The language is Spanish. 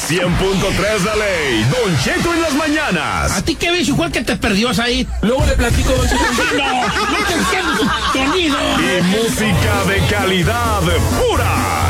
100.3 de ley, Don Cheto en las mañanas. ¿A ti qué ves, igual que te perdió ahí? Luego le platico, Don Cheto. No te entiendo su sonido. Y música de calidad pura.